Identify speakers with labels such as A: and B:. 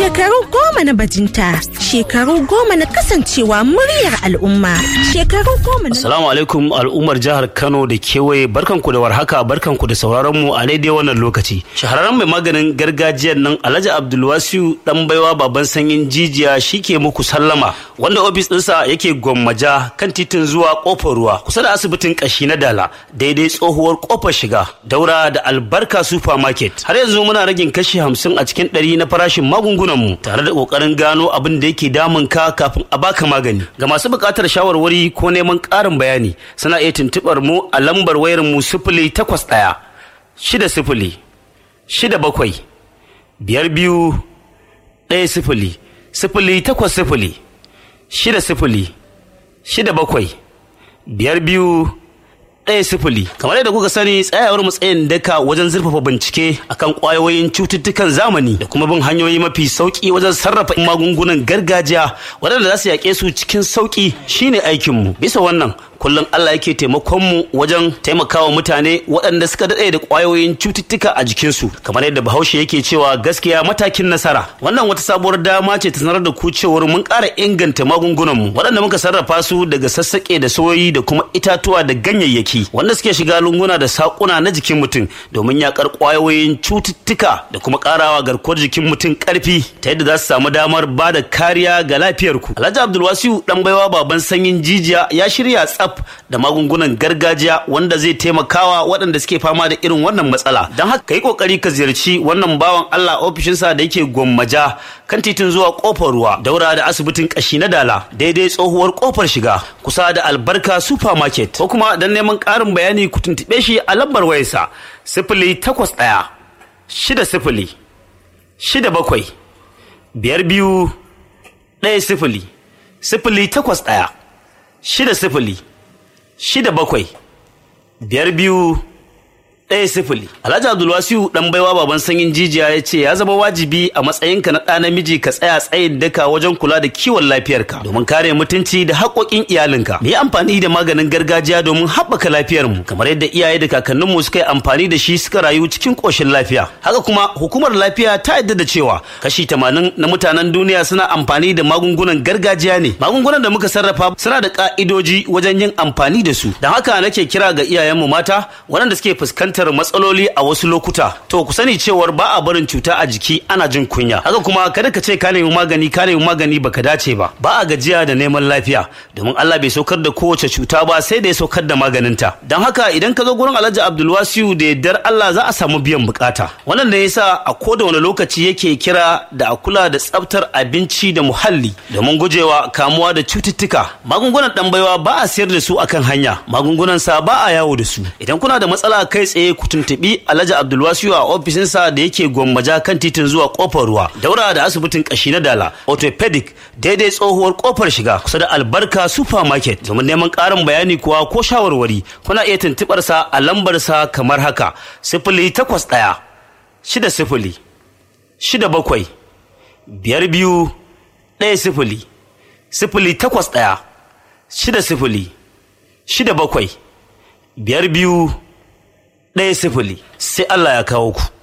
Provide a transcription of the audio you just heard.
A: Shekaru 10 na bajinta, shekaru 10 na kasancewa muryar al'umma, shekaru 10 na...
B: Assalamu alaikum al'ummar jihar Kano da kewaye, barkanku da warhaka, barkanku da sauraron mu a daidai wannan lokaci. Shahararren mai maganin gargajiyar nan Alhaji Abdulwasiu dan baiwa baban sanyin jijiya shike muku sallama, wanda ofis ɗinsa yake Gwammaja kan titin zuwa Kofar Ruwa kusa da asibitin kashi na Dala, daidai tsohuwar kofar shiga daura da Albarka Supermarket. Har yanzu muna ragin kashi 50 a cikin 100 na farashin magungunan mu, tare da kokarin gano abin da yake damun ka kafin a baka magani. Ga masu buƙatar shawarwari ko neman ƙarin bayani suna iya tuntuɓar mu a lambar wayar mu 081 60 67 52 10 080 60 67 52 1-0. Kamar yadda kuka sani, tsayawar mu tsayin daka wajen zurfafa bincike akan kwayoyin cututtukan zamani da kuma bin hanyoyi mafi sauki wajen sarrafa magungunan gargajiya waɗanda za su yaƙe su cikin sauki shine aikin mu. Bisa wannan kullum Allah yake taimakon mu wajen taimakawa mutane waɗanda suka daɗe da ƙwayoyin cututtuka a jikinsu, kamar yadda Bahaushe yake cewa gaskiya matakin nasara. Wannan wata sabuwar dama ce ta sanar da ku cewar mun ƙara inganta magungunan mu waɗanda muka sarrafa su daga sassaƙe da soyoyi da kuma itatuwa da ganyayyaki wanda suke shiga lunguna da saƙuna na jikin mutum domin yaƙar ƙwayoyin cututtuka da kuma ƙarawa garkuwar jikin mutum ƙarfi ta yadda za su samu damar ba da kariya ga lafiyarku. Alhaji Abdulwasiu dan baiwa baban sanyin jijiya ya shirya da magungunan gargajiya wanda zai taimakawa waɗanda suke fama da irin wannan matsala. Don haka yi kokari ka ziyarci wannan bawan Allah ofishinsa da yake Gwammaja kan titin zuwa Kofar Ruwa daura da asibitin kashi na Dala, daidai tsohuwar kofar shiga kusa da Albarka Supermarket, ko kuma don neman ƙarin bayani ku tuntuɓe shi a lambar wayarsa 081 60 67 52 10 081 60 67 52 1-0. Alhaji Abdulwasiu dan baiwa baban sanyin jijiya ya ce ya zama wajibi a matsayinka na ɗa namiji ka tsaya tsayin daka wajen kula da kiwon lafiyarka domin kare mutunci da haƙoƙin iyalinka. Mu yi amfani da maganin gargajiya domin haɓaka lafiyarmu kamar yadda iyaye da kakanninmu suka yi amfani da shi suka rayu cikin ƙoshin lafiya. Haka kuma hukumar lafiya ta yadda da cewa kashi 80 na mutanen duniya suna amfani da magungunan gargajiya ne. Magungunan da muka sarrafa suna da ƙa'idoji wajen yin amfani da su. Don haka nake kira ga iyayenmu mata waɗanda suke fuskantar matsaloli a wasu lokuta, to ku sani cewar ba a barin cuta a jiki ana jin kunya. Haka kuma kada ka ce ka nemi magani baka dace ba. Ba a gajiya da neman lafiya domin Allah bai saukar da kowace cuta ba sai da ya saukar da maganinta. Don haka idan ka zo gurin Alhaji Abdulwasiu da yardar Allah za a samu biyan bukata. Wannan ne yasa a koda wani lokaci yake kira da a kula da tsaftar abinci da muhalli domin gujewa kamuwa da cututtuka. Magungunan dan baiwa ba a sayar da su akan hanya, magungunan sa ba a yawo da su. Idan kuna da matsala kai tsaye ku tuntubi Alhaji Abdulwasiu a ofishinsa da yake Gwammaja kan titin zuwa Kofar Ruwa daura da asibitin kashi na Dala, orthopedic, daidai tsohuwar kofar shiga kusa da Albarka Supermarket. Domin neman ƙarin bayani kuwa ko shawarwari kuna iya tuntubar sa a lambar sa kamar haka 081 60 67 52 10 081 60 67 52 1-0. Sai Allah ya kawo ku.